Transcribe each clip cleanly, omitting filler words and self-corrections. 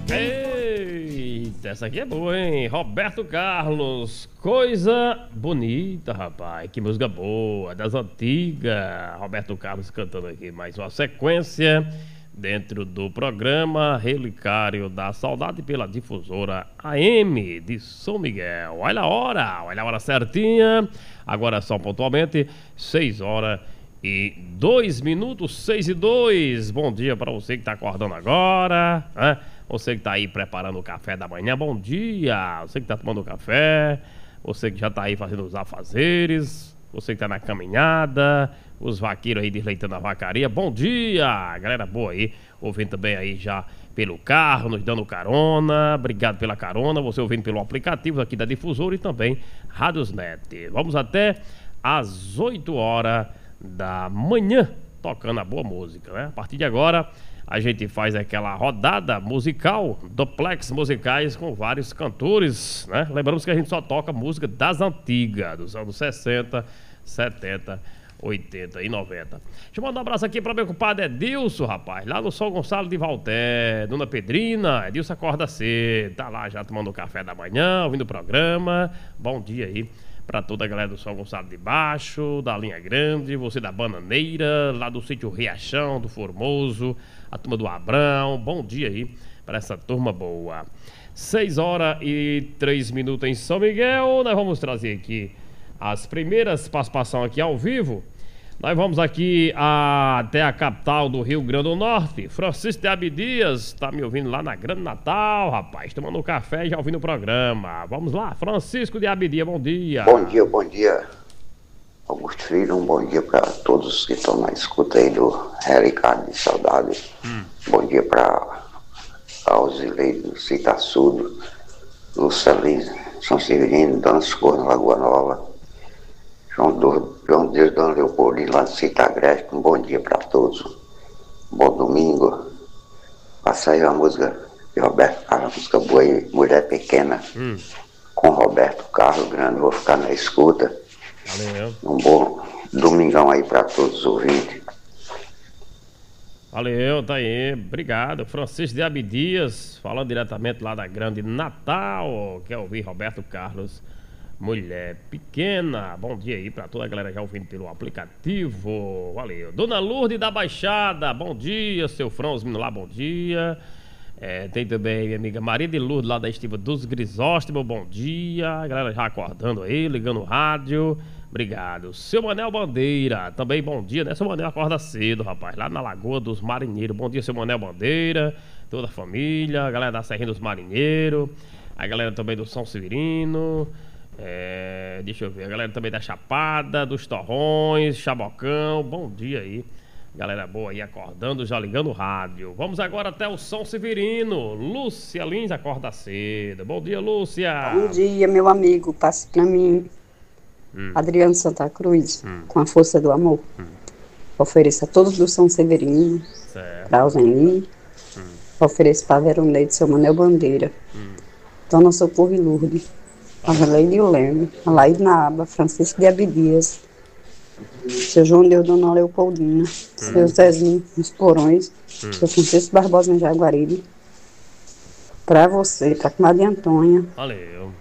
Eita, essa aqui é boa, hein? Roberto Carlos, coisa bonita, rapaz. Que música boa, das antigas. Roberto Carlos cantando aqui mais uma sequência dentro do programa Relicário da Saudade pela difusora AM de São Miguel. Olha a hora certinha. Agora só pontualmente 6h02, 6h02. Bom dia para você que tá acordando agora, né? Você que tá aí preparando o café da manhã, bom dia. Você que tá tomando café, você que já tá aí fazendo os afazeres, você que tá na caminhada, os vaqueiros aí desleitando a vacaria, bom dia. Galera boa aí, ouvindo também aí já pelo carro, nos dando carona. Obrigado pela carona, você ouvindo pelo aplicativo aqui da Difusora e também Radiosnet. Vamos até às 8h da manhã, tocando a boa música, né? A partir de agora, a gente faz aquela rodada musical, duplex musicais com vários cantores, né? Lembramos que a gente só toca música das antigas, dos anos 60, 70, 80 e 90. Deixa eu mandar um abraço aqui para meu compadre Edilson, rapaz, lá no São Gonçalo de Valté, Dona Pedrina. Edilson acorda cedo, tá lá já tomando o café da manhã, ouvindo o programa. Bom dia aí para toda a galera do São Gonçalo de Baixo, da Linha Grande, você da Bananeira, lá do sítio Riachão, do Formoso, a turma do Abrão. Bom dia aí para essa turma boa. 6h03 em São Miguel. Nós vamos trazer aqui as primeiras participações aqui ao vivo. Nós vamos aqui até a capital do Rio Grande do Norte. Francisco de Abdias, tá me ouvindo lá na Grande Natal, rapaz. Tomando um café e já ouvindo o programa. Vamos lá, Francisco de Abdias, bom dia. Bom dia. Augusto Filho, um bom dia para todos que estão na escuta aí do Relicário de Saudade. Bom dia para Alzilei do Citaçudo, Lucelino, São Severino, Dona Socorro, Lagoa Nova, João Deus, Dona Leopoldina, lá do Citagreste. Um bom dia para todos. Um bom domingo. Passa aí a música de Roberto Carlos, música boa aí, Mulher Pequena, com Roberto Carlos Grande. Vou ficar na escuta. Valeu. Um bom domingão aí para todos os ouvintes. Valeu, tá aí, obrigado. Francisco de Abdias, falando diretamente lá da Grande Natal. Quer ouvir Roberto Carlos, Mulher Pequena. Bom dia aí pra toda a galera já ouvindo pelo aplicativo. Valeu. Dona Lourdes da Baixada, bom dia. Seu Frãozinho lá, bom dia. Tem também minha amiga Maria de Lourdes lá da Estiva dos Grisóstomos, bom dia. A galera já acordando aí, ligando o rádio. Obrigado. Seu Manel Bandeira, também bom dia, né? Seu Manel acorda cedo, rapaz, lá na Lagoa dos Marinheiros. Bom dia, seu Manel Bandeira, toda a família, a galera da Serrinha dos Marinheiros, a galera também do São Severino. Deixa eu ver, a galera também da Chapada, dos Torrões, Chabocão, bom dia aí. Galera boa aí acordando, já ligando o rádio. Vamos agora até o São Severino. Lúcia Lins acorda cedo. Bom dia, Lúcia. Bom dia, meu amigo. Passe pra mim. Adriano Santa Cruz, com a força do amor. Ofereço a todos do São Severino, para Alzenir. Ofereço para Veroneide, seu Manel Bandeira. Dona Socorro e Lourdes. A Leide Leme, a Laide Naaba, Francisco de Abdias, seu João Deus, Dona Leopoldina, seu Zezinho, nos Porões, seu Francisco Barbosa em Jaguaribe, para você, para a comadre Antônia. Valeu.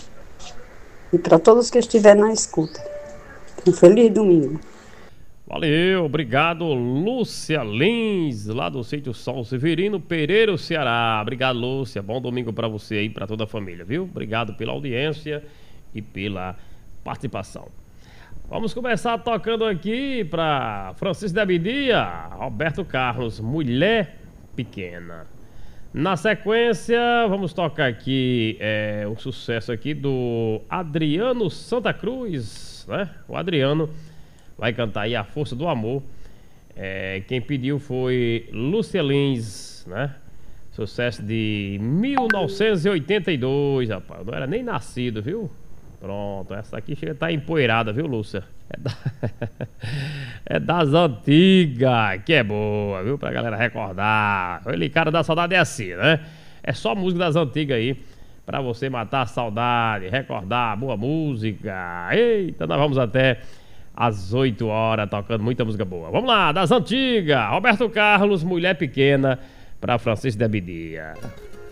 E para todos que estiverem na escuta. Um feliz domingo. Valeu, obrigado, Lúcia Lins, lá do sítio São Severino, Pereira, Ceará. Obrigado, Lúcia. Bom domingo para você e para toda a família, viu? Obrigado pela audiência e pela participação. Vamos começar tocando aqui para Francisco de Abdias, Roberto Carlos, Mulher Pequena. Na sequência, vamos tocar aqui o sucesso aqui do Adriano Santa Cruz, né? O Adriano vai cantar aí A Força do Amor. Quem pediu foi Lúcia Lins, né? Sucesso de 1982, rapaz. Eu não era nem nascido, viu? Pronto, essa aqui chega a estar empoeirada, viu, Lúcia? É das antigas, que é boa, viu? Pra galera recordar. Ele, cara da saudade é assim, né? É só música das antigas aí, pra você matar a saudade, recordar boa música. Eita, nós vamos até às 8h tocando muita música boa. Vamos lá, das antigas. Roberto Carlos, Mulher Pequena, pra Francisco de Abdias.